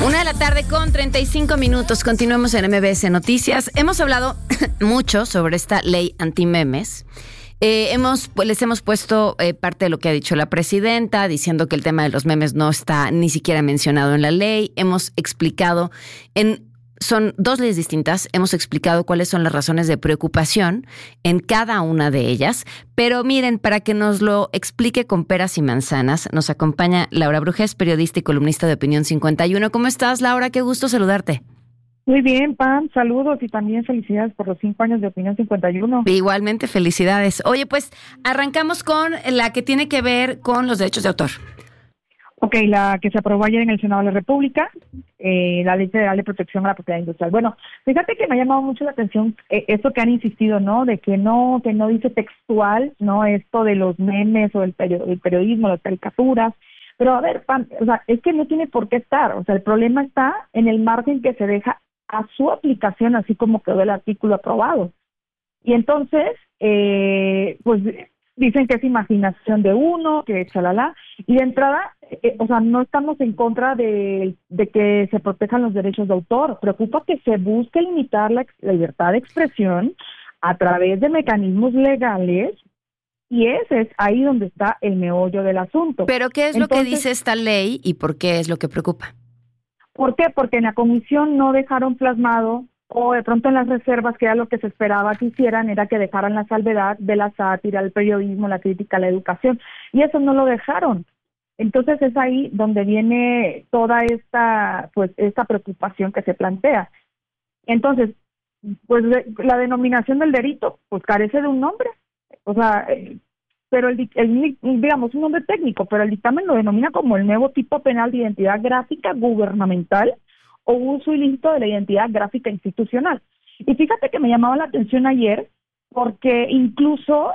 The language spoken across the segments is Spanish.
1:35 p.m. Continuamos en MBS Noticias. Hemos hablado mucho sobre esta ley antimemes. Les hemos puesto parte de lo que ha dicho la presidenta, diciendo que el tema de los memes no está ni siquiera mencionado en la ley. Hemos explicado son dos leyes distintas. Hemos explicado cuáles son las razones de preocupación en cada una de ellas. Pero miren, para que nos lo explique con peras y manzanas, nos acompaña Laura Brujés, periodista y columnista de Opinión 51. ¿Cómo estás, Laura? Qué gusto saludarte. Muy bien, Pam. Saludos y también felicidades por los 5 años de Opinión 51. Igualmente, felicidades. Oye, pues arrancamos con la que tiene que ver con los derechos de autor. Ok, la que se aprobó ayer en el Senado de la República, la Ley Federal de Protección a la Propiedad Industrial. Bueno, fíjate que me ha llamado mucho la atención esto que han insistido, ¿no? De que no dice textual, ¿no? Esto de los memes o el periodismo, las caricaturas. Pero a ver, Pam, o sea, es que no tiene por qué estar. O sea, el problema está en el margen que se deja a su aplicación, así como quedó el artículo aprobado. Y entonces, pues dicen que es imaginación de uno, que chalala, y de entrada, o sea, no estamos en contra de que se protejan los derechos de autor. Preocupa que se busque limitar la libertad de expresión a través de mecanismos legales, y ese es ahí donde está el meollo del asunto. Pero ¿qué es lo que dice esta ley y por qué es lo que preocupa? ¿Por qué? Porque en la comisión no dejaron plasmado, o de pronto en las reservas, que era lo que se esperaba que hicieran, era que dejaran la salvedad de la sátira, el periodismo, la crítica, la educación, y eso no lo dejaron. Entonces es ahí donde viene toda esta preocupación que se plantea. Entonces, pues la denominación del delito, pues carece de un nombre, o sea, pero digamos un nombre técnico, pero el dictamen lo denomina como el nuevo tipo penal de identidad gráfica gubernamental o uso ilícito de la identidad gráfica institucional. Y fíjate que me llamaba la atención ayer, porque incluso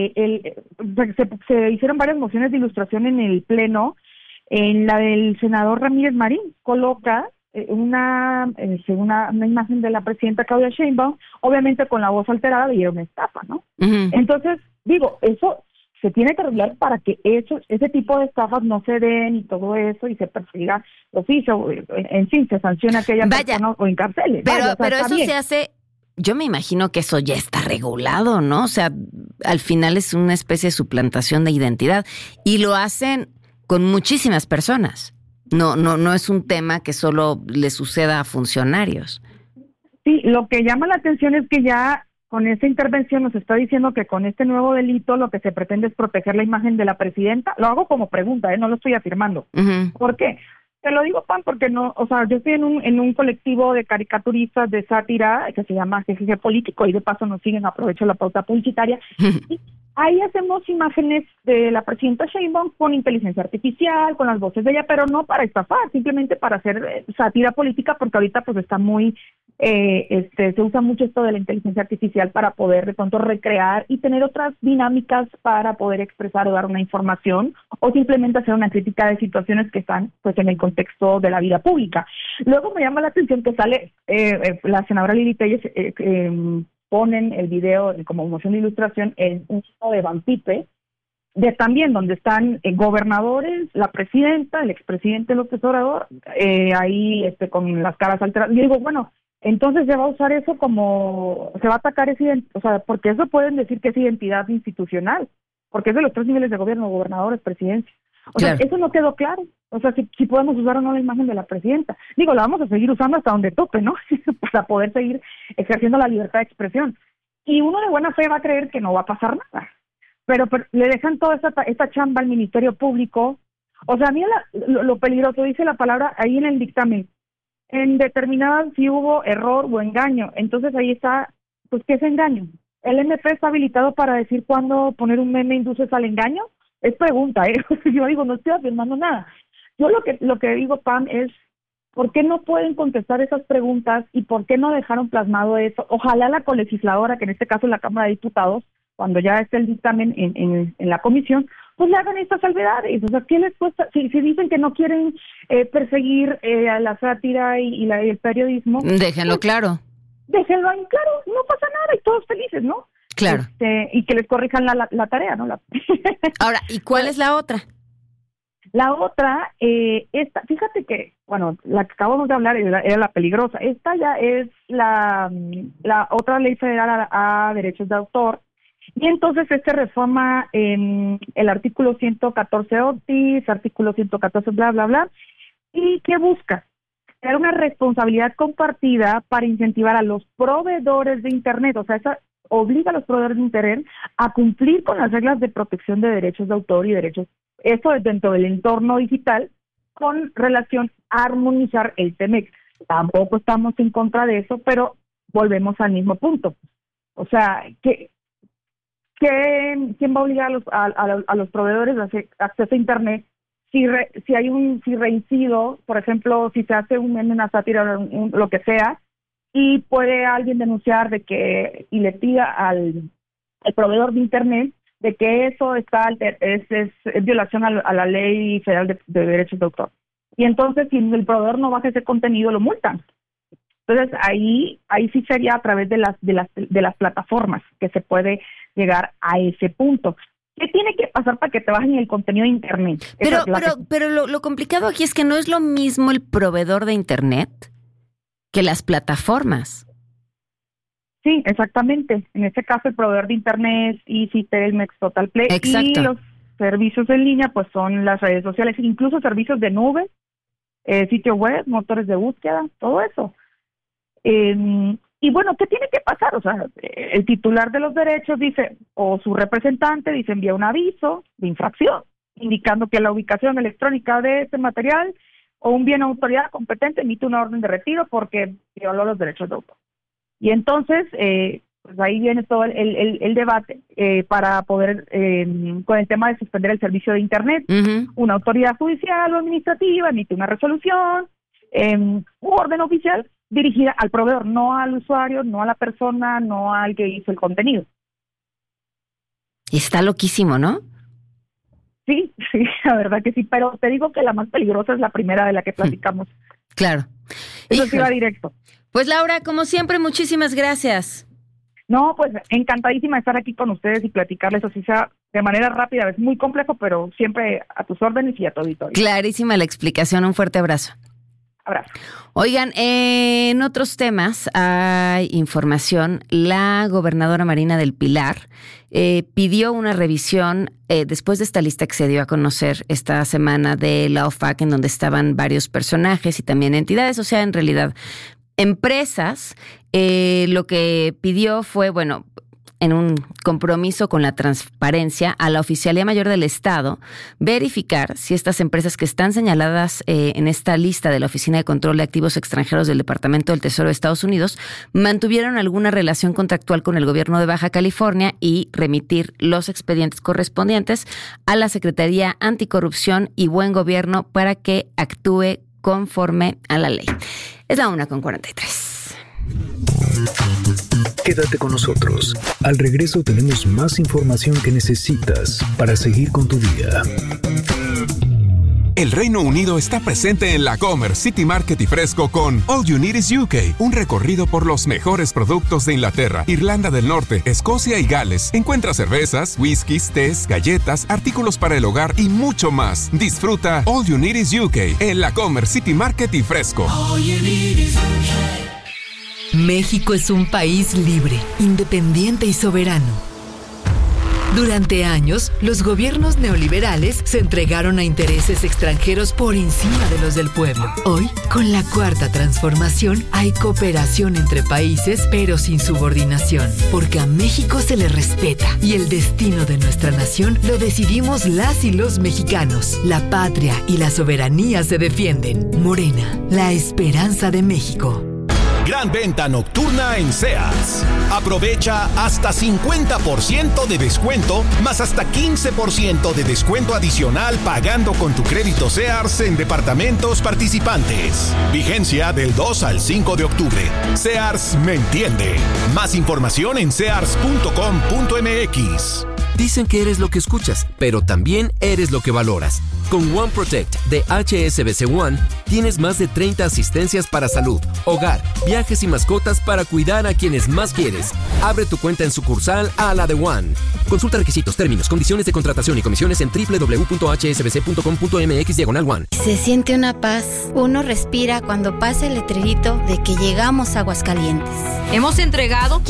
se hicieron varias mociones de ilustración en el Pleno. En la del senador Ramírez Marín coloca una imagen de la presidenta Claudia Sheinbaum, obviamente con la voz alterada, y era una estafa, ¿no? Uh-huh. Entonces, digo, eso se tiene que regular para que ese tipo de estafas no se den y todo eso, y se persiga oficio, en fin, se sanciona a aquella persona o encarcele. Pero eso bien. Se hace, yo me imagino que eso ya está regulado, ¿no? O sea, al final es una especie de suplantación de identidad, y lo hacen con muchísimas personas. No es un tema que solo le suceda a funcionarios. Sí, lo que llama la atención es que ya con esta intervención nos está diciendo que con este nuevo delito lo que se pretende es proteger la imagen de la presidenta. Lo hago como pregunta, no lo estoy afirmando. Uh-huh. ¿Por qué? Te lo digo, Pam, porque no, o sea, yo estoy en un colectivo de caricaturistas de sátira que se llama GGG Político, y de paso nos siguen, aprovecho la pauta publicitaria. Y ahí hacemos imágenes de la presidenta Sheinbaum con inteligencia artificial, con las voces de ella, pero no para estafar, simplemente para hacer sátira política, porque ahorita pues está muy se usa mucho esto de la inteligencia artificial para poder de pronto recrear y tener otras dinámicas para poder expresar o dar una información, o simplemente hacer una crítica de situaciones que están pues en el contexto de la vida pública. Luego me llama la atención que sale la senadora Lili Telles, ponen el video como moción de ilustración en un sitio de Banpipe, también donde están gobernadores, la presidenta, el expresidente López Obrador, ahí con las caras alteradas. Yo digo, bueno, entonces se va a usar eso como, se va a atacar o sea, porque eso pueden decir que es identidad institucional, porque es de los 3 niveles de gobierno, gobernadores, presidencia. O sea, eso no quedó claro. O sea, si podemos usar o no la imagen de la presidenta. Digo, la vamos a seguir usando hasta donde tope, ¿no? Para poder seguir ejerciendo la libertad de expresión. Y uno de buena fe va a creer que no va a pasar nada. Pero le dejan toda esta chamba al Ministerio Público. O sea, a mí lo peligroso, dice la palabra ahí en el dictamen, en determinadas si hubo error o engaño. Entonces ahí está, pues, ¿qué es engaño? ¿El MP está habilitado para decir cuándo poner un meme induces al engaño? Es pregunta, yo digo, no estoy afirmando nada. Yo lo que digo, Pam, es ¿por qué no pueden contestar esas preguntas y por qué no dejaron plasmado eso? Ojalá la colegisladora, que en este caso es la Cámara de Diputados, cuando ya esté el dictamen en la comisión, pues le hagan estas salvedades. O sea, ¿qué les cuesta? Si dicen que no quieren perseguir a la sátira y el periodismo, déjenlo pues, claro. Déjenlo ahí claro, no pasa nada y todos felices, ¿no? Claro. Y que les corrijan la tarea, ¿no? Ahora, ¿y cuál es la otra? La otra, fíjate que, bueno, la que acabamos de hablar era la peligrosa. Esta ya es la otra ley federal a derechos de autor. Y entonces reforma el artículo 114 OTIS, artículo 114 bla, bla, bla. ¿Y qué busca? Crear una responsabilidad compartida para incentivar a los proveedores de Internet. O sea, esa obliga a los proveedores de Internet a cumplir con las reglas de protección de derechos de autor y derechos. Eso es dentro del entorno digital con relación a armonizar el TEMEC. Tampoco estamos en contra de eso, pero volvemos al mismo punto. O sea, ¿quién va a obligar a los proveedores a hacer acceso a Internet si reincido, por ejemplo, si se hace una sátira, lo que sea, y puede alguien denunciar y le pida al proveedor de Internet de que eso es violación a la ley federal de derechos de autor. Y entonces, si el proveedor no baja ese contenido, lo multan. Entonces, ahí sí sería a través de las plataformas que se puede llegar a ese punto. ¿Qué tiene que pasar para que te bajen el contenido de Internet? Pero lo complicado aquí es que no es lo mismo el proveedor de Internet que las plataformas. Sí, exactamente. En este caso, el proveedor de Internet, Easy, Telmex, Totalplay. Exacto. Y los servicios en línea, pues son las redes sociales, incluso servicios de nube, sitio web, motores de búsqueda, todo eso. Y bueno, ¿qué tiene que pasar? O sea, el titular de los derechos dice, o su representante dice, envía un aviso de infracción, indicando que la ubicación electrónica de este material o un bien o autoridad competente emite una orden de retiro porque violó los derechos de autor. Y entonces, pues ahí viene todo el debate para poder, con el tema de suspender el servicio de Internet. Uh-huh. Una autoridad judicial o administrativa emite una resolución, un orden oficial dirigida al proveedor, no al usuario, no a la persona, no al que hizo el contenido. Está loquísimo, ¿no? Sí, la verdad que sí, pero te digo que la más peligrosa es la primera de la que platicamos. Claro. Eso sí va directo. Pues Laura, como siempre, muchísimas gracias. No, pues encantadísima de estar aquí con ustedes y platicarles, así sea de manera rápida. Es muy complejo, pero siempre a tus órdenes y a tu auditorio. Clarísima la explicación, un fuerte abrazo. Abrazo. Oigan, en otros temas hay información. La gobernadora Marina del Pilar pidió una revisión después de esta lista que se dio a conocer esta semana de la OFAC, en donde estaban varios personajes y también entidades, o sea, en realidad empresas. Lo que pidió fue, bueno, en un compromiso con la transparencia, a la Oficialía Mayor del Estado, verificar si estas empresas que están señaladas en esta lista de la Oficina de Control de Activos Extranjeros del Departamento del Tesoro de Estados Unidos mantuvieron alguna relación contractual con el gobierno de Baja California y remitir los expedientes correspondientes a la Secretaría Anticorrupción y Buen Gobierno para que actúe conforme a la ley. Es la 1:43. Quédate con nosotros. Al regreso tenemos más información que necesitas para seguir con tu día. El Reino Unido está presente en la Comer City Market y Fresco con All You Need Is UK, un recorrido por los mejores productos de Inglaterra, Irlanda del Norte, Escocia y Gales. Encuentra cervezas, whiskies, tés, galletas, artículos para el hogar y mucho más. Disfruta All You Need Is UK en la Comer City Market y Fresco. All you need is UK. México es un país libre, independiente y soberano. Durante años, los gobiernos neoliberales se entregaron a intereses extranjeros por encima de los del pueblo. Hoy, con la Cuarta Transformación, hay cooperación entre países, pero sin subordinación, porque a México se le respeta y el destino de nuestra nación lo decidimos las y los mexicanos. La patria y la soberanía se defienden. Morena, la esperanza de México. Gran venta nocturna en Sears. Aprovecha hasta 50% de descuento, más hasta 15% de descuento adicional pagando con tu crédito Sears en departamentos participantes. Vigencia del 2 al 5 de octubre. Sears me entiende. Más información en sears.com.mx. Dicen que eres lo que escuchas, pero también eres lo que valoras. Con One Protect de HSBC One, tienes más de 30 asistencias para salud, hogar, viajes y mascotas para cuidar a quienes más quieres. Abre tu cuenta en sucursal a la de One. Consulta requisitos, términos, condiciones de contratación y comisiones en www.hsbc.com.mx/one. Se siente una paz. Uno respira cuando pasa el letrerito de que llegamos a Aguascalientes. Hemos entregado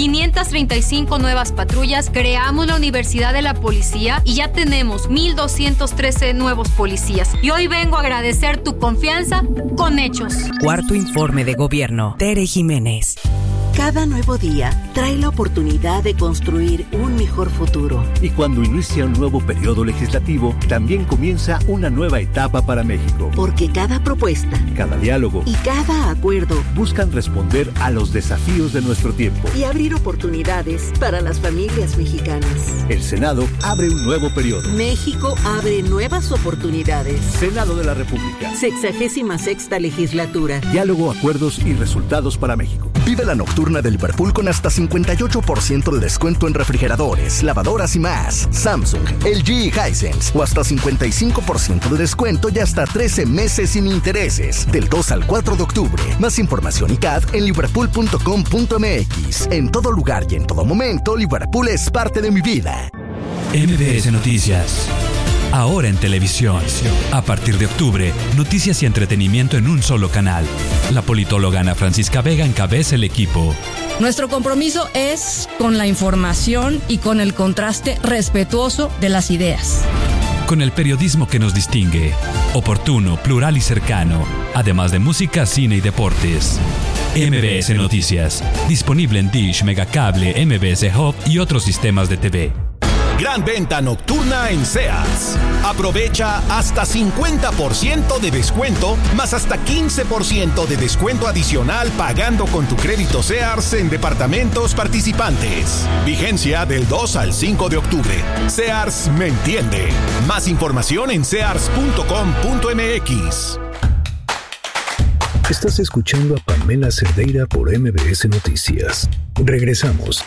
535 nuevas patrullas, creamos la Universidad de la Policía y ya tenemos 1,213 nuevos policías. Y hoy vengo a agradecer tu confianza con hechos. Cuarto informe de gobierno. Tere Jiménez. Cada nuevo día trae la oportunidad de construir un mejor futuro. Y cuando inicia un nuevo periodo legislativo, también comienza una nueva etapa para México. Porque cada propuesta, cada diálogo y cada acuerdo buscan responder a los desafíos de nuestro tiempo y abrir oportunidades para las familias mexicanas. El Senado abre un nuevo periodo. México abre nuevas oportunidades. Senado de la República. 66ª legislatura. Diálogo, acuerdos y resultados para México. Vive la nocturna de Liverpool con hasta 58% de descuento en refrigeradores, lavadoras y más. Samsung, LG y Hisense. O hasta 55% de descuento y hasta 13 meses sin intereses. Del 2 al 4 de octubre. Más información y CAD en liverpool.com.mx. En todo lugar y en todo momento, Liverpool es parte de mi vida. MBS Noticias. Ahora en televisión. A partir de octubre, noticias y entretenimiento en un solo canal. La politóloga Ana Francisca Vega encabeza el equipo. Nuestro compromiso es con la información y con el contraste respetuoso de las ideas. Con el periodismo que nos distingue. Oportuno, plural y cercano. Además de música, cine y deportes. MBS Noticias. Disponible en Dish, Megacable, MBS Hub y otros sistemas de TV. Gran venta nocturna en Sears. Aprovecha hasta 50% de descuento, más hasta 15% de descuento adicional pagando con tu crédito Sears en departamentos participantes. Vigencia del 2 al 5 de octubre. Sears me entiende. Más información en sears.com.mx. Estás escuchando a Pamela Cerdeira por MBS Noticias. Regresamos.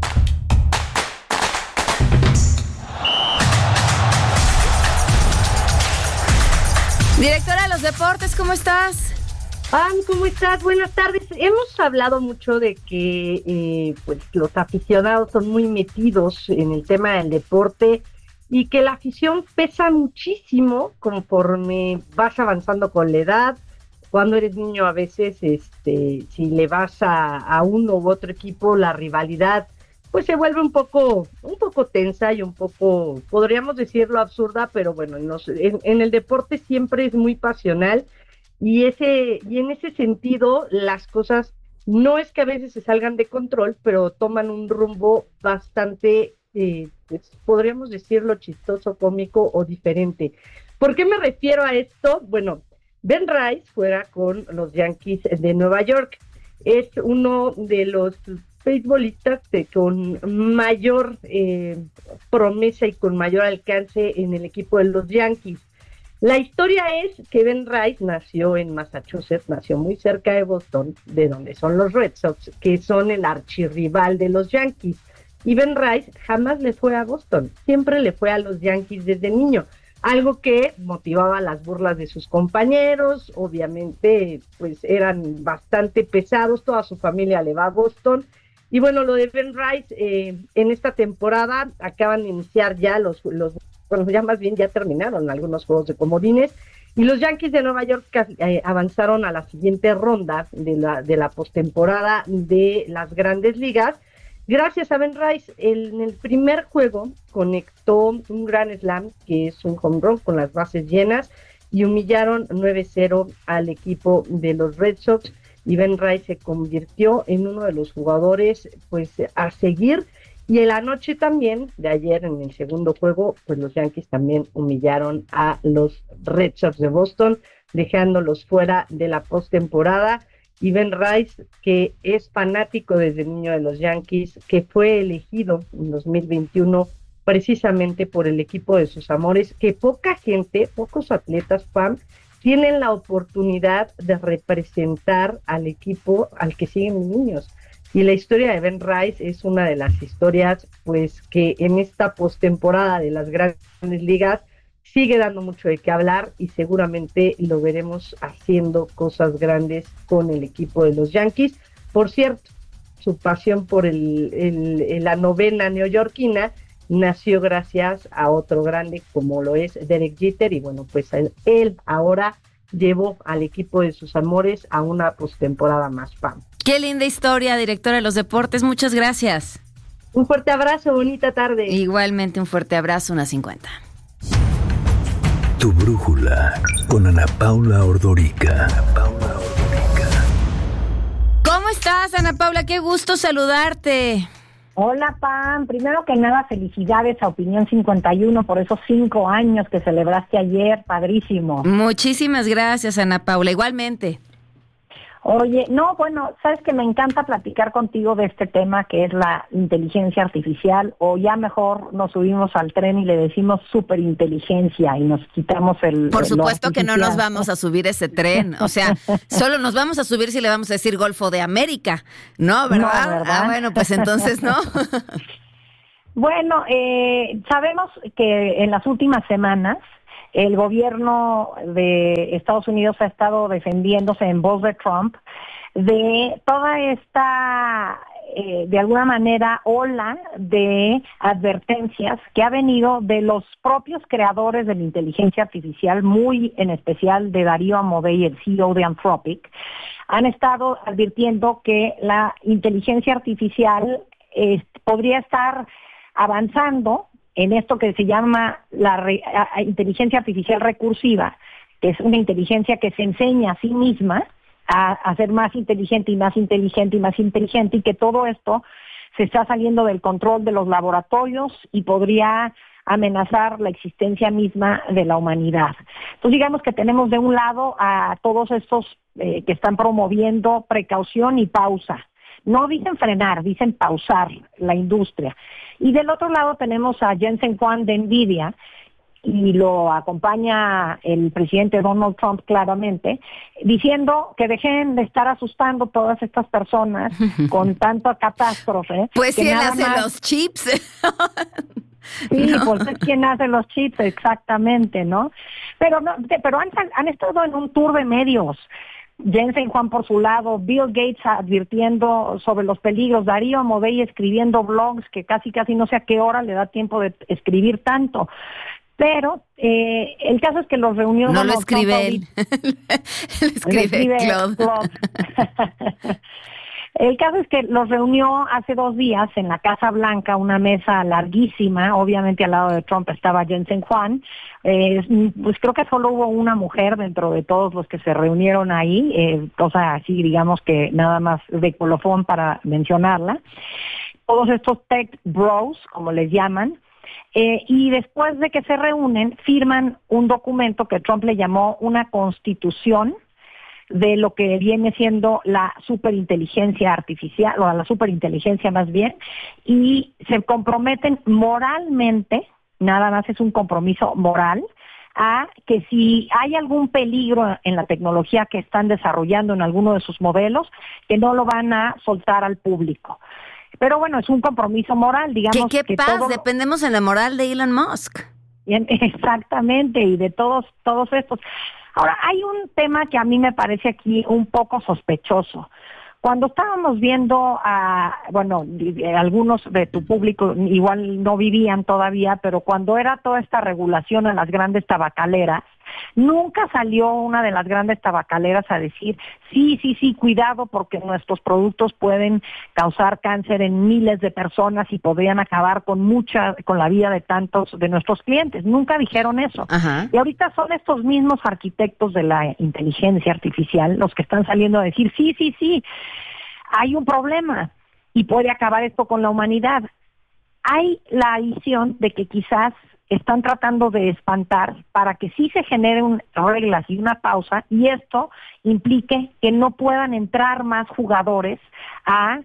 Directora de los deportes, ¿cómo estás? Pam, ¿cómo estás? Buenas tardes. Hemos hablado mucho de que pues los aficionados son muy metidos en el tema del deporte y que la afición pesa muchísimo conforme vas avanzando con la edad. Cuando eres niño a veces, si le vas a uno u otro equipo, la rivalidad pues se vuelve un poco tensa y un poco, podríamos decirlo, absurda, pero bueno, en el deporte siempre es muy pasional y en ese sentido las cosas no es que a veces se salgan de control, pero toman un rumbo bastante, pues, podríamos decirlo, chistoso, cómico o diferente. ¿Por qué me refiero a esto? Bueno, Ben Rice juega con los Yankees de Nueva York. Es uno de los beisbolistas con mayor promesa y con mayor alcance en el equipo de los Yankees. La historia es que Ben Rice nació en Massachusetts, nació muy cerca de Boston, de donde son los Red Sox, que son el archirrival de los Yankees. Y Ben Rice jamás le fue a Boston, siempre le fue a los Yankees desde niño. Algo que motivaba las burlas de sus compañeros, obviamente pues eran bastante pesados, toda su familia le va a Boston. Y bueno, lo de Ben Rice, en esta temporada acaban de iniciar ya bueno, ya más bien ya terminaron algunos juegos de comodines, y los Yankees de Nueva York avanzaron a la siguiente ronda de la postemporada de las Grandes Ligas. Gracias a Ben Rice, en el primer juego conectó un grand slam, que es un home run con las bases llenas, y humillaron 9-0 al equipo de los Red Sox, y Ben Rice se convirtió en uno de los jugadores pues a seguir. Y en la noche también de ayer, en el segundo juego, pues los Yankees también humillaron a los Red Sox de Boston, dejándolos fuera de la postemporada. Y Ben Rice, que es fanático desde niño de los Yankees, que fue elegido en 2021 precisamente por el equipo de sus amores, que poca gente, pocos atletas, Pam, tienen la oportunidad de representar al equipo al que siguen los niños. Y la historia de Ben Rice es una de las historias pues que en esta postemporada de las Grandes Ligas sigue dando mucho de qué hablar y seguramente lo veremos haciendo cosas grandes con el equipo de los Yankees. Por cierto, su pasión por la novena neoyorquina nació gracias a otro grande como lo es Derek Jeter, y bueno, pues él ahora llevó al equipo de sus amores a una postemporada más, Pam. Qué linda historia, directora de los deportes, muchas gracias. Un fuerte abrazo, bonita tarde. Igualmente un fuerte abrazo, 1:50. Tu brújula con Ana Paula Ordorica. ¿Cómo estás, Ana Paula? Qué gusto saludarte. Hola, Pam. Primero que nada, felicidades a Opinión 51 por esos 5 años que celebraste ayer. Padrísimo. Muchísimas gracias, Ana Paula. Igualmente. Oye, no, bueno, sabes que me encanta platicar contigo de este tema que es la inteligencia artificial, o ya mejor nos subimos al tren y le decimos superinteligencia y nos quitamos el... Por supuesto que no nos vamos a subir ese tren, o sea, solo nos vamos a subir si le vamos a decir Golfo de América, ¿no? ¿Verdad? No, ¿verdad? Ah, bueno, pues entonces no. Bueno, sabemos que en las últimas semanas el gobierno de Estados Unidos ha estado defendiéndose en voz de Trump de toda esta, de alguna manera, ola de advertencias que ha venido de los propios creadores de la inteligencia artificial, muy en especial de Darío Amodei, el CEO de Anthropic. Han estado advirtiendo que la inteligencia artificial podría estar avanzando en esto que se llama la inteligencia artificial recursiva, que es una inteligencia que se enseña a sí misma a ser más inteligente y más inteligente y más inteligente, y que todo esto se está saliendo del control de los laboratorios y podría amenazar la existencia misma de la humanidad. Entonces digamos que tenemos de un lado a todos estos que están promoviendo precaución y pausa. No dicen frenar, dicen pausar la industria. Y del otro lado tenemos a Jensen Huang de NVIDIA, y lo acompaña el presidente Donald Trump claramente, diciendo que dejen de estar asustando a todas estas personas con tanta catástrofe. Pues si él hace los chips. Sí, no. Pues es quien hace los chips, exactamente, ¿no? Pero han estado en un tour de medios. Jensen Huang por su lado, Bill Gates advirtiendo sobre los peligros, Darío Amodei escribiendo blogs que casi no sé a qué hora le da tiempo de escribir tanto. Pero el caso es que los reunió... No lo escribe él. Él escribe Claude. El caso es que los reunió hace 2 días en la Casa Blanca, una mesa larguísima. Obviamente al lado de Trump estaba Jensen Huang. Pues creo que solo hubo una mujer dentro de todos los que se reunieron ahí, cosa así, digamos que nada más de colofón para mencionarla. Todos estos tech bros, como les llaman, y después de que se reúnen, firman un documento que Trump le llamó una constitución de lo que viene siendo la superinteligencia artificial, o la superinteligencia más bien, y se comprometen moralmente, nada más es un compromiso moral, a que si hay algún peligro en la tecnología que están desarrollando en alguno de sus modelos, que no lo van a soltar al público. Pero bueno, es un compromiso moral, digamos. ¿Qué paz? Dependemos de la moral de Elon Musk. Exactamente, y de todos estos. Ahora, hay un tema que a mí me parece aquí un poco sospechoso. Cuando estábamos viendo algunos de tu público igual no vivían todavía, pero cuando era toda esta regulación a las grandes tabacaleras, nunca salió una de las grandes tabacaleras a decir, sí, cuidado porque nuestros productos pueden causar cáncer en miles de personas y podrían acabar con la vida de tantos de nuestros clientes. Nunca dijeron eso. Ajá. Y ahorita son estos mismos arquitectos de la inteligencia artificial los que están saliendo a decir, sí, hay un problema y puede acabar esto con la humanidad. Hay la visión de que quizás están tratando de espantar para que sí se generen reglas y una pausa, y esto implique que no puedan entrar más jugadores al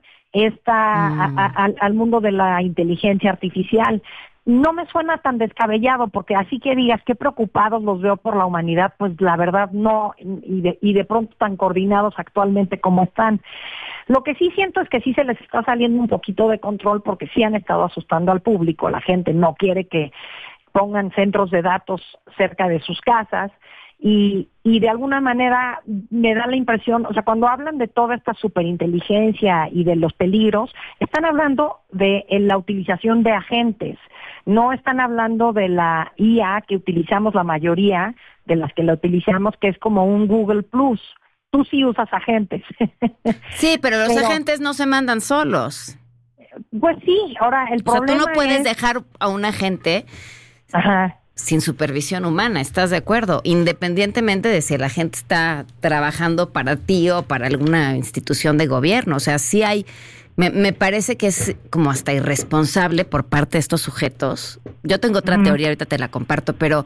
mundo de la inteligencia artificial. No me suena tan descabellado, porque así que digas qué preocupados los veo por la humanidad, pues la verdad no, y de pronto tan coordinados actualmente como están. Lo que sí siento es que sí se les está saliendo un poquito de control, porque sí han estado asustando al público. La gente no quiere que pongan centros de datos cerca de sus casas. Y de alguna manera me da la impresión, o sea, cuando hablan de toda esta superinteligencia y de los peligros, están hablando de la utilización de agentes, no están hablando de la IA que utilizamos la mayoría de las que la utilizamos, que es como un Google Plus. Tú sí usas agentes. Sí, pero los agentes no se mandan solos. Pues sí, ahora el problema tú no puedes dejar a un agente... Ajá. Sin supervisión humana, ¿estás de acuerdo? Independientemente de si la gente está trabajando para ti o para alguna institución de gobierno. O sea, sí hay... Me parece que es como hasta irresponsable por parte de estos sujetos. Yo tengo otra teoría, ahorita te la comparto, pero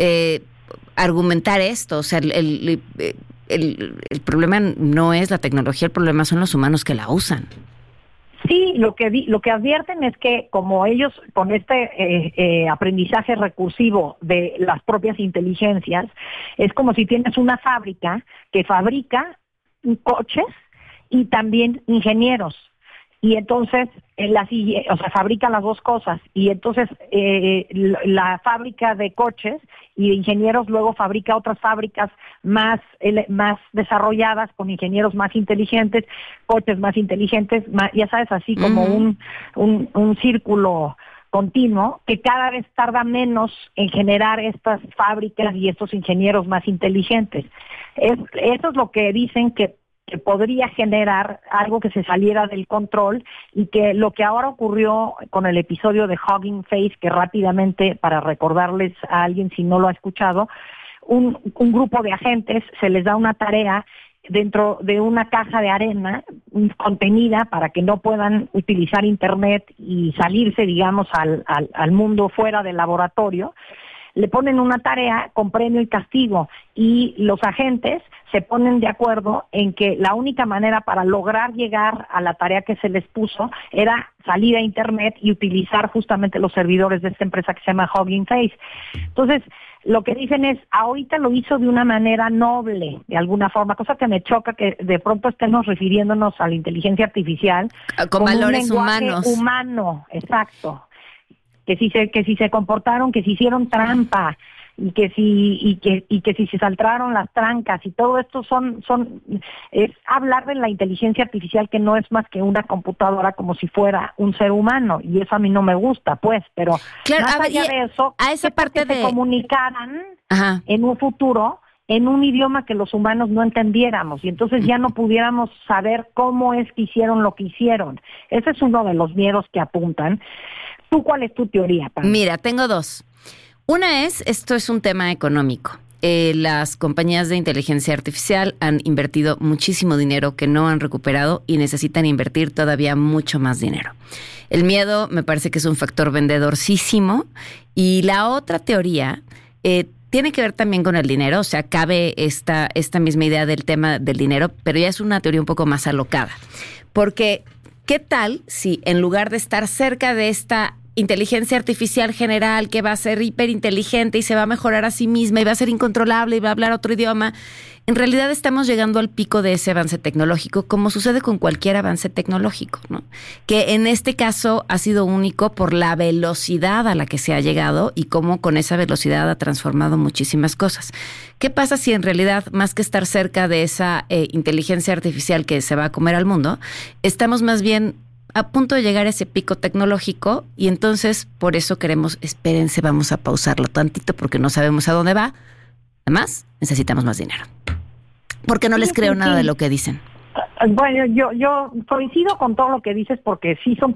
argumentar esto, o sea, el problema no es la tecnología, el problema son los humanos que la usan. Sí, lo que advierten es que como ellos con este aprendizaje recursivo de las propias inteligencias, es como si tienes una fábrica que fabrica coches y también ingenieros. Y entonces, fabrica las dos cosas. Y entonces la fábrica de coches y de ingenieros luego fabrica otras fábricas más desarrolladas, con ingenieros más inteligentes, coches más inteligentes, ya sabes, así como un círculo continuo que cada vez tarda menos en generar estas fábricas y estos ingenieros más inteligentes. Eso es lo que dicen que podría generar algo que se saliera del control, y que lo que ahora ocurrió con el episodio de Hugging Face, que rápidamente, para recordarles a alguien si no lo ha escuchado, un grupo de agentes se les da una tarea dentro de una caja de arena contenida para que no puedan utilizar internet y salirse, digamos, al mundo fuera del laboratorio. Le ponen una tarea con premio y castigo, y los agentes se ponen de acuerdo en que la única manera para lograr llegar a la tarea que se les puso era salir a internet y utilizar justamente los servidores de esta empresa que se llama Hugging Face. Entonces, lo que dicen es, ahorita lo hizo de una manera noble, de alguna forma, cosa que me choca que de pronto estemos refiriéndonos a la inteligencia artificial con valores un lenguaje humano, exacto. Que si se comportaron, que si hicieron trampa, y que si se saltaron las trancas, y todo esto es hablar de la inteligencia artificial, que no es más que una computadora como si fuera un ser humano, y eso a mí no me gusta, pues, pero claro, más allá de eso, a esa parte se comunicaran en un futuro en un idioma que los humanos no entendiéramos, y entonces ya no pudiéramos saber cómo es que hicieron lo que hicieron. Ese es uno de los miedos que apuntan. ¿Tú cuál es tu teoría, Pam? Mira, tengo dos. Una es, esto es un tema económico. Las compañías de inteligencia artificial han invertido muchísimo dinero que no han recuperado y necesitan invertir todavía mucho más dinero. El miedo me parece que es un factor vendedorcísimo. Y la otra teoría tiene que ver también con el dinero, o sea, cabe esta misma idea del tema del dinero, pero ya es una teoría un poco más alocada. Porque, ¿qué tal si en lugar de estar cerca de esta inteligencia artificial general que va a ser hiperinteligente y se va a mejorar a sí misma y va a ser incontrolable y va a hablar otro idioma, en realidad estamos llegando al pico de ese avance tecnológico, como sucede con cualquier avance tecnológico, ¿no? Que en este caso ha sido único por la velocidad a la que se ha llegado y cómo con esa velocidad ha transformado muchísimas cosas. ¿Qué pasa si en realidad, más que estar cerca de esa inteligencia artificial que se va a comer al mundo, estamos más bien a punto de llegar a ese pico tecnológico, y entonces por eso queremos, espérense, vamos a pausarlo tantito porque no sabemos a dónde va. Además, necesitamos más dinero. Porque no les creo nada de lo que dicen. Bueno, yo coincido con todo lo que dices, porque sí son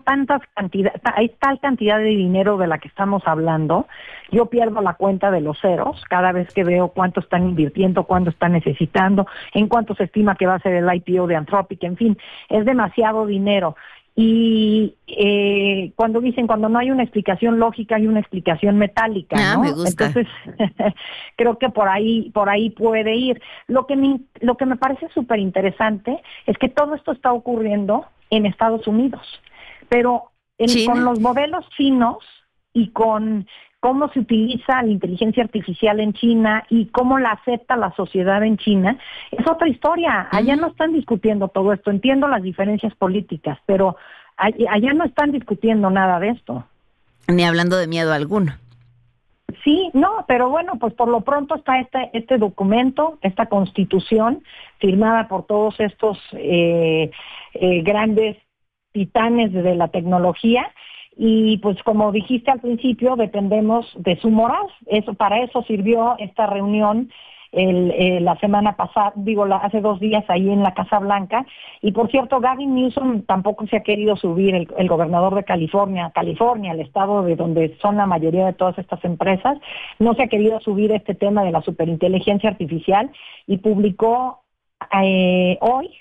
hay tal cantidad de dinero de la que estamos hablando. Yo pierdo la cuenta de los ceros cada vez que veo cuánto están invirtiendo, cuánto están necesitando, en cuánto se estima que va a ser el IPO de Anthropic, en fin, es demasiado dinero. Y cuando no hay una explicación lógica, hay una explicación metálica, ¿no? Me gusta. Entonces, creo que por ahí puede ir. Lo que me parece súper interesante es que todo esto está ocurriendo en Estados Unidos, pero con los modelos chinos y con cómo se utiliza la inteligencia artificial en China y cómo la acepta la sociedad en China, es otra historia. Allá no están discutiendo todo esto. Entiendo las diferencias políticas, pero allá no están discutiendo nada de esto. Ni hablando de miedo alguno. Sí, no, pero bueno, pues por lo pronto está este documento, esta constitución, firmada por todos estos grandes titanes de la tecnología, y pues como dijiste al principio, dependemos de su moral. Para eso sirvió esta reunión la semana pasada, hace 2 días ahí en la Casa Blanca. Y por cierto, Gavin Newsom tampoco se ha querido subir, el gobernador de California, el estado de donde son la mayoría de todas estas empresas, no se ha querido subir este tema de la superinteligencia artificial, y publicó ayer,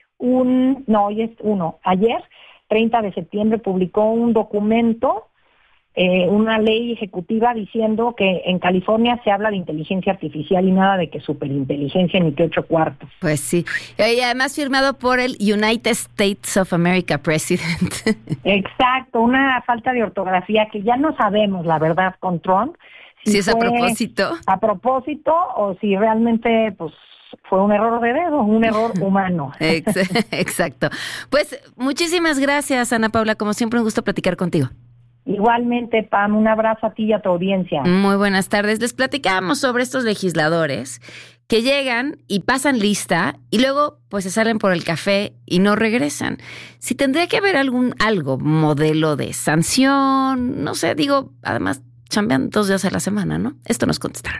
30 de septiembre, publicó un documento, una ley ejecutiva diciendo que en California se habla de inteligencia artificial y nada de que superinteligencia ni que 8 cuartos. Pues sí, y además firmado por el United States of America President. Exacto, una falta de ortografía que ya no sabemos, la verdad, con Trump. Si es a propósito. A propósito, o si realmente, pues, fue un error de dedo, un error humano. Exacto. Pues muchísimas gracias, Ana Paula, como siempre un gusto platicar contigo. Igualmente, Pam, un abrazo a ti y a tu audiencia. Muy buenas tardes. Les platicábamos sobre estos legisladores que llegan y pasan lista y luego pues se salen por el café y no regresan. Si tendría que haber algo, modelo de sanción, no sé, además chambean 2 días a la semana, ¿no? Esto nos contestaron.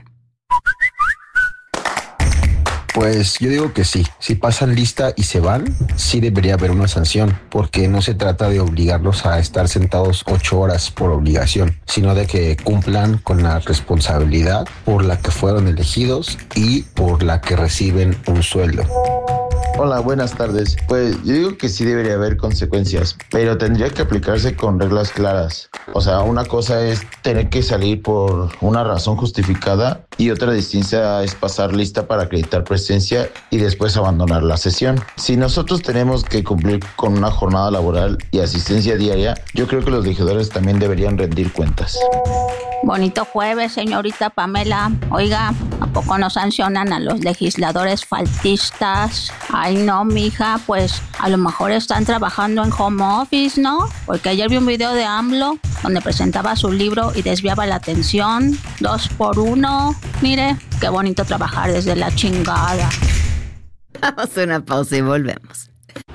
Pues yo digo que sí. Si pasan lista y se van, sí debería haber una sanción, porque no se trata de obligarlos a estar sentados 8 horas por obligación, sino de que cumplan con la responsabilidad por la que fueron elegidos y por la que reciben un sueldo. Hola, buenas tardes. Pues yo digo que sí debería haber consecuencias, pero tendría que aplicarse con reglas claras. O sea, una cosa es tener que salir por una razón justificada y otra distinta es pasar lista para acreditar presencia y después abandonar la sesión. Si nosotros tenemos que cumplir con una jornada laboral y asistencia diaria, yo creo que los legisladores también deberían rendir cuentas. Bonito jueves, señorita Pamela. Oiga, ¿a poco no sancionan a los legisladores faltistas? Ay, no, mija, pues a lo mejor están trabajando en home office, ¿no? Porque ayer vi un video de AMLO donde presentaba su libro y desviaba la atención. 2 por 1. Mire, qué bonito trabajar desde la chingada. Vamos a una pausa y volvemos.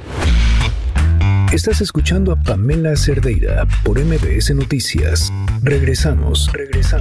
Estás escuchando a Pamela Cerdeira por MBS Noticias. Regresamos.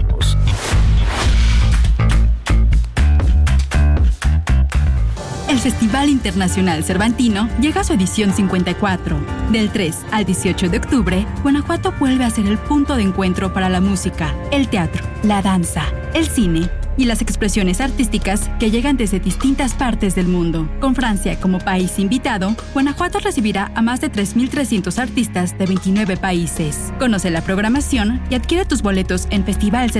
El Festival Internacional Cervantino llega a su edición 54. Del 3 al 18 de octubre, Guanajuato vuelve a ser el punto de encuentro para la música, el teatro, la danza, el cine y las expresiones artísticas que llegan desde distintas partes del mundo. Con Francia como país invitado, Guanajuato recibirá a más de 3,300 artistas de 29 países. Conoce la programación y adquiere tus boletos en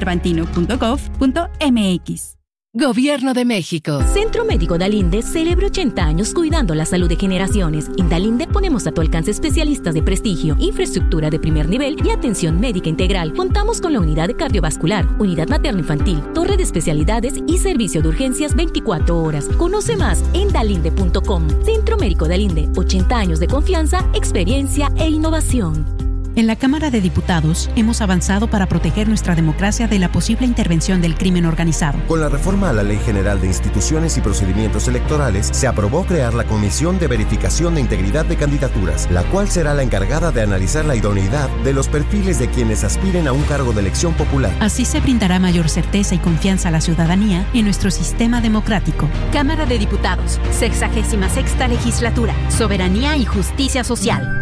festivalcervantino.gov.mx. Gobierno de México. Centro Médico Dalinde celebra 80 años cuidando la salud de generaciones. En Dalinde ponemos a tu alcance especialistas de prestigio, infraestructura de primer nivel y atención médica integral. Contamos con la unidad cardiovascular, unidad materno-infantil, torre de especialidades y servicio de urgencias 24 horas. Conoce más en dalinde.com. Centro Médico Dalinde, 80 años de confianza, experiencia e innovación. En la Cámara de Diputados hemos avanzado para proteger nuestra democracia de la posible intervención del crimen organizado. Con la reforma a la Ley General de Instituciones y Procedimientos Electorales, se aprobó crear la Comisión de Verificación de Integridad de Candidaturas, la cual será la encargada de analizar la idoneidad de los perfiles de quienes aspiren a un cargo de elección popular. Así se brindará mayor certeza y confianza a la ciudadanía en nuestro sistema democrático. Cámara de Diputados, 66ª Legislatura, Soberanía y Justicia Social.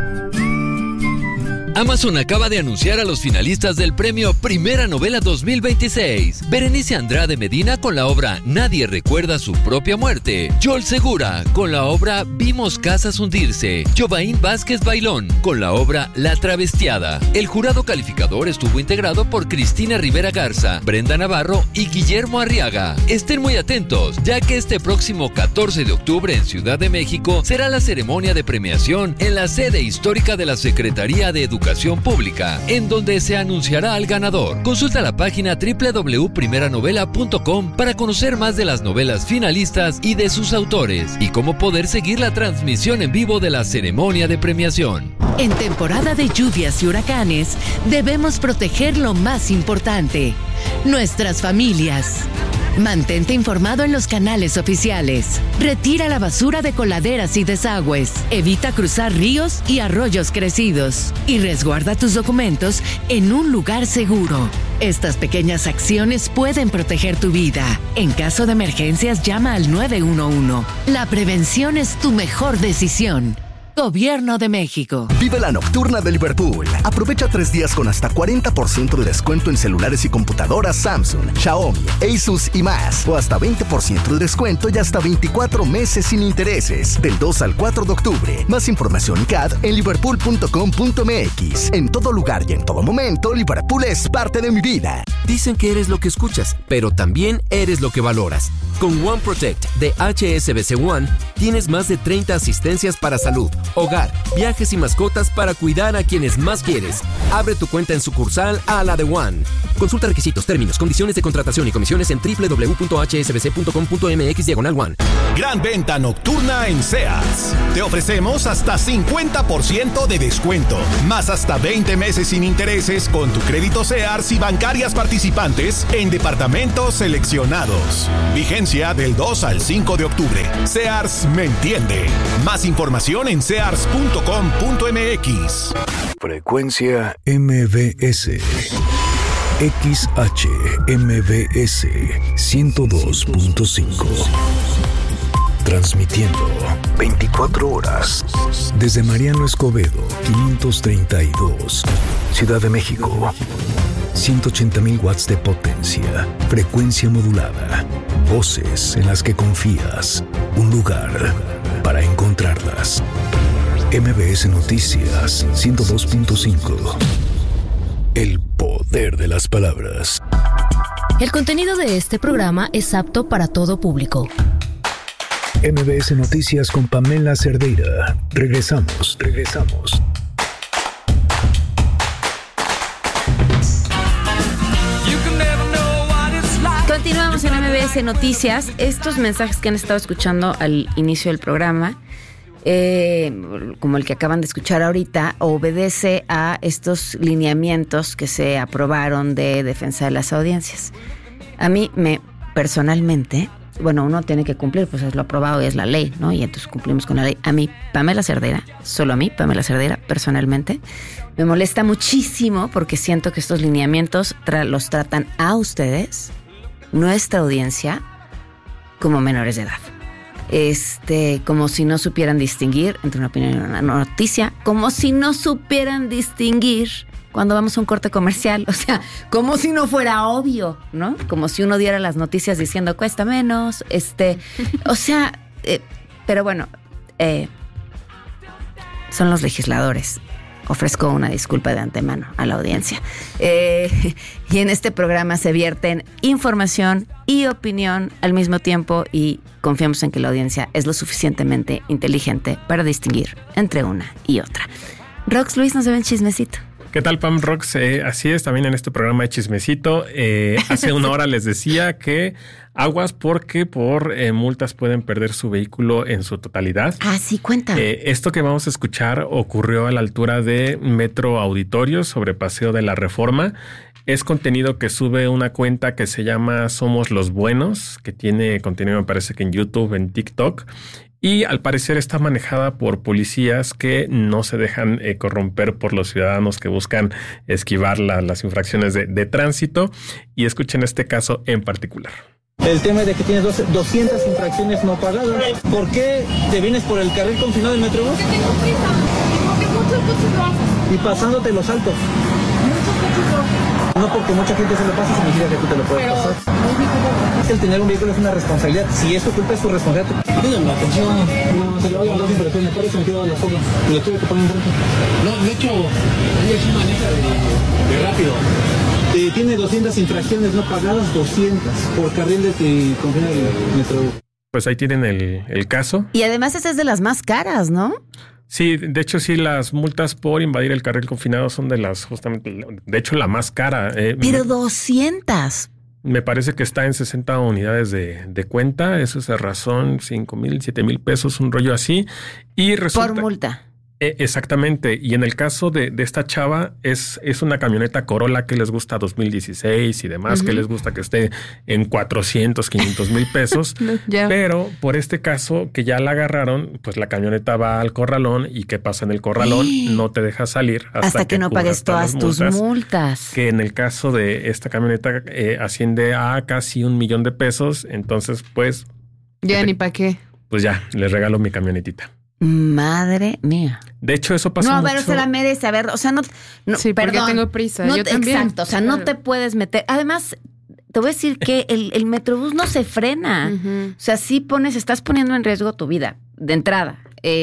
Amazon acaba de anunciar a los finalistas del premio Primera Novela 2026. Berenice Andrade Medina con la obra Nadie recuerda su propia muerte. Joel Segura con la obra Vimos casas hundirse. Jovaín Vázquez Bailón con la obra La Travestiada. El jurado calificador estuvo integrado por Cristina Rivera Garza, Brenda Navarro y Guillermo Arriaga. Estén muy atentos, ya que este próximo 14 de octubre en Ciudad de México será la ceremonia de premiación en la sede histórica de la Secretaría de Educación Pública, en donde se anunciará al ganador. Consulta la página www.primeranovela.com para conocer más de las novelas finalistas y de sus autores, y cómo poder seguir la transmisión en vivo de la ceremonia de premiación. En temporada de lluvias y huracanes, debemos proteger lo más importante, nuestras familias. Mantente informado en los canales oficiales. Retira la basura de coladeras y desagües. Evita cruzar ríos y arroyos crecidos. Y resguarda tus documentos en un lugar seguro. Estas pequeñas acciones pueden proteger tu vida. En caso de emergencias, llama al 911. La prevención es tu mejor decisión. Gobierno de México. Vive la nocturna de Liverpool. Aprovecha 3 días con hasta 40% de descuento en celulares y computadoras Samsung, Xiaomi, Asus y más. O hasta 20% de descuento y hasta 24 meses sin intereses. Del 2 al 4 de octubre. Más información y CAD en liverpool.com.mx. En todo lugar y en todo momento, Liverpool es parte de mi vida. Dicen que eres lo que escuchas, pero también eres lo que valoras. Con One Protect de HSBC One, tienes más de 30 asistencias para salud, hogar, viajes y mascotas para cuidar a quienes más quieres. Abre tu cuenta en sucursal a la de One. Consulta requisitos, términos, condiciones de contratación y comisiones en www.hsbc.com.mx/One. Gran venta nocturna en Sears. Te ofrecemos hasta 50% de descuento, más hasta 20 meses sin intereses con tu crédito Sears y bancarias participantes en departamentos seleccionados. Vigencia del 2 al 5 de octubre. Sears me entiende. Más información en sears.com.mx. Frecuencia MBS. XHMBS 102.5. Transmitiendo 24 horas desde Mariano Escobedo 532, Ciudad de México. 180,000 watts de potencia, frecuencia modulada, voces en las que confías, un lugar para encontrarlas. MBS Noticias 102.5. El poder de las palabras. El contenido de este programa es apto para todo público. MBS Noticias con Pamela Cerdeira. Regresamos. Continuamos en MBS Noticias. Estos mensajes que han estado escuchando al inicio del programa, como el que acaban de escuchar ahorita, obedece a estos lineamientos que se aprobaron de defensa de las audiencias. A mí personalmente, bueno, uno tiene que cumplir, pues es lo aprobado y es la ley, ¿no? Y entonces cumplimos con la ley. A mí, Pamela Cerdeira, solo a mí, Pamela Cerdeira, personalmente, me molesta muchísimo porque siento que estos lineamientos los tratan a ustedes, nuestra audiencia, como menores de edad. Como si no supieran distinguir entre una opinión y una noticia, como si no supieran distinguir cuando vamos a un corte comercial, o sea, como si no fuera obvio, ¿no? Como si uno diera las noticias diciendo cuesta menos, o sea, pero bueno, son los legisladores. Ofrezco una disculpa de antemano a la audiencia. Y en este programa se vierten información y opinión al mismo tiempo y confiamos en que la audiencia es lo suficientemente inteligente para distinguir entre una y otra. Rox, Luis, nos deben chismecito. ¿Qué tal, Pam Rox? Así es, también en este programa de chismecito. Hace una hora les decía que aguas porque por multas pueden perder su vehículo en su totalidad. Ah, sí, cuéntame. Esto que vamos a escuchar ocurrió a la altura de Metro Auditorio sobre Paseo de la Reforma. Es contenido que sube una cuenta que se llama Somos los Buenos, que tiene contenido, me parece que en YouTube, en TikTok. Y al parecer está manejada por policías que no se dejan corromper por los ciudadanos que buscan esquivar las infracciones de tránsito. Y escuchen este caso en particular. El tema es de que tienes 200 infracciones no pagadas. ¿Por qué te vienes por el carril confinado del Metrobús? Porque tengo prisa. Porque muchos coches lo hacen. Y pasándote los altos. Muchos coches lo hacen. No porque mucha gente se lo pasa significa que tú te lo puedes pasar. Es que el tener un vehículo es una responsabilidad. Si es tu culpa, es tu responsabilidad. Díganme, atención. No, se lo hago dos infracciones. Por eso me quedo a la soga. Me lo tuve que poner en frente. No, de hecho, ella sí maneja de rápido. Tiene 200 infracciones no pagadas, 200 por carril de confinado del Metro. Pues ahí tienen el caso. Y además esa es de las más caras, ¿no? Sí, de hecho sí, las multas por invadir el carril confinado son de las, justamente, de hecho la más cara. Pero 200. Me parece que está en 60 unidades de cuenta, eso es de razón, 5,000, 7,000 pesos, un rollo así. Y resulta, por multa. Exactamente. Y en el caso de esta chava, es una camioneta Corolla que les gusta 2016 y demás, que les gusta que esté en 400, 500 mil pesos. Pero por este caso que ya la agarraron, pues la camioneta va al corralón y ¿qué pasa en el corralón? No te deja salir hasta que no pagues todas tus multas. Que en el caso de esta camioneta asciende a casi $1,000,000 de pesos. Entonces, pues... Ya ni para qué. Pues ya, les regalo mi camionetita. Madre mía. De hecho, eso pasa mucho. No, pero se la merece. A ver, o sea, no sí, perdón, porque tengo prisa. No, yo también. Exacto, o sea, no te puedes meter. Además, te voy a decir que el Metrobús no se frena. O sea, sí estás poniendo en riesgo tu vida de entrada.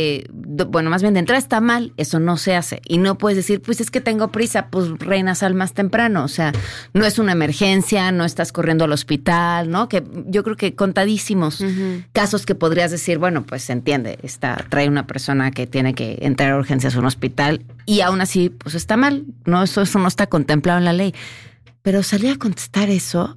Bueno, más bien de entrada está mal, eso no se hace. Y no puedes decir, pues es que tengo prisa, pues reina, sal más temprano. O sea, no es una emergencia, no estás corriendo al hospital, ¿no? Que yo creo que contadísimos casos que podrías decir, bueno, pues se entiende, trae una persona que tiene que entrar a urgencias a un hospital y aún así, pues está mal, ¿no? Eso no está contemplado en la ley. Pero salir a contestar eso...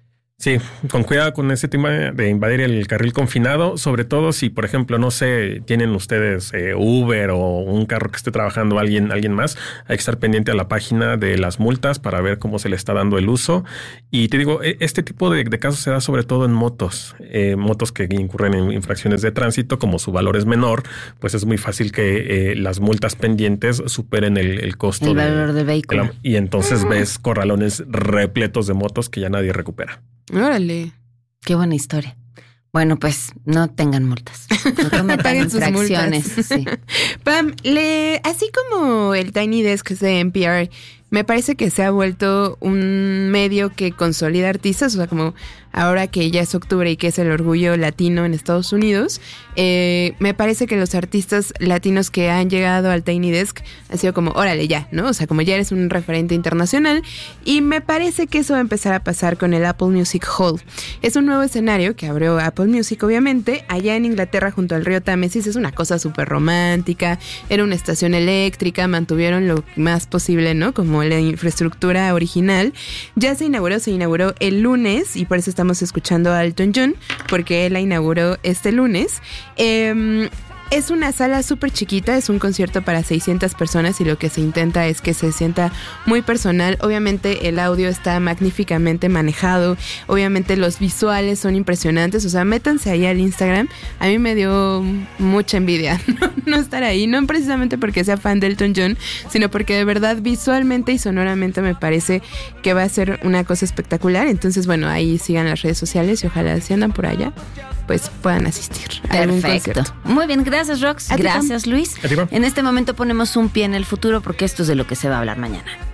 Sí, con cuidado con ese tema de invadir el carril confinado, sobre todo si, por ejemplo, no sé, tienen ustedes Uber o un carro que esté trabajando alguien más, hay que estar pendiente a la página de las multas para ver cómo se le está dando el uso. Y te digo, este tipo de casos se da sobre todo en motos que incurren en infracciones de tránsito, como su valor es menor, pues es muy fácil que las multas pendientes superen el costo del valor del vehículo. Y entonces ves corralones repletos de motos que ya nadie recupera. Órale. Qué buena historia. Bueno, pues no tengan multas. No cometan infracciones. Sí. Pam, así como el Tiny Desk de NPR, me parece que se ha vuelto un medio que consolida artistas, o sea, como ahora que ya es octubre y que es el orgullo latino en Estados Unidos, me parece que los artistas latinos que han llegado al Tiny Desk han sido como, órale ya, ¿no? O sea, como ya eres un referente internacional, y me parece que eso va a empezar a pasar con el Apple Music Hall. Es un nuevo escenario que abrió Apple Music, obviamente, allá en Inglaterra junto al río Támesis. Es una cosa súper romántica, era una estación eléctrica, mantuvieron lo más posible, ¿no? Como la infraestructura original. Ya se inauguró el lunes, y por eso estamos escuchando a Elton John, porque él la inauguró este lunes. Es una sala súper chiquita, es un concierto para 600 personas y lo que se intenta es que se sienta muy personal. Obviamente el audio está magníficamente manejado, obviamente los visuales son impresionantes, o sea, métanse ahí al Instagram. A mí me dio mucha envidia no estar ahí, no precisamente porque sea fan de Elton John, sino porque de verdad visualmente y sonoramente me parece que va a ser una cosa espectacular. Entonces, bueno, ahí sigan las redes sociales y ojalá si andan por allá, pues puedan asistir a algún concierto. Muy bien, gracias Rox, gracias Luis. En este momento ponemos un pie en el futuro porque esto es de lo que se va a hablar mañana.